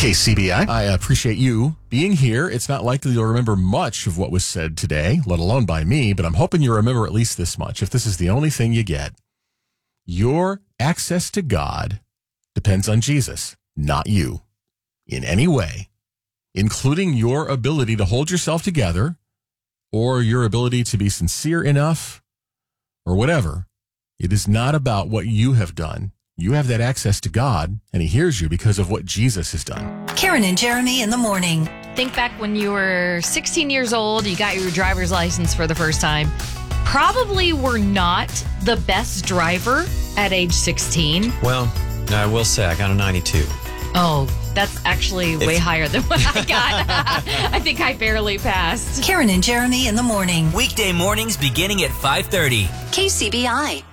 KCBI. I appreciate you being here. It's not likely you'll remember much of what was said today, let alone by me, but I'm hoping you remember at least this much. If this is the only thing you get, your access to God depends on Jesus, not you, in any way, including your ability to hold yourself together or your ability to be sincere enough or whatever. It is not about what you have done. You have that access to God, and he hears you because of what Jesus has done. Karen and Jeremy in the morning. Think back when you were 16 years old, you got your driver's license for the first time. Probably were not the best driver at age 16. Well, I will say I got a 92. Oh, that's actually way higher than what I got. I think I barely passed. Karen and Jeremy in the morning. Weekday mornings beginning at 5:30. KCBI.